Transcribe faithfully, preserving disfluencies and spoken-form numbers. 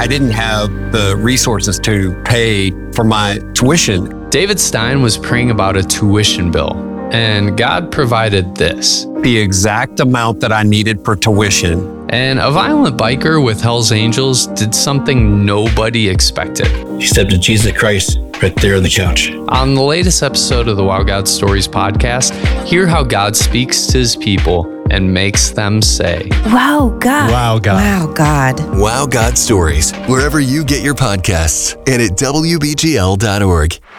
I didn't have the resources to pay for my tuition. David Stein was praying about a tuition bill, and God provided this. The exact amount that I needed for tuition. And a violent biker with Hell's Angels did something nobody expected. He accepted Jesus Christ right there on the couch. On the latest episode of the Wow God Stories podcast, hear how God speaks to his people and makes them say, Wow God. Wow God. Wow God. Wow God Stories, wherever you get your podcasts and at W B G L dot org.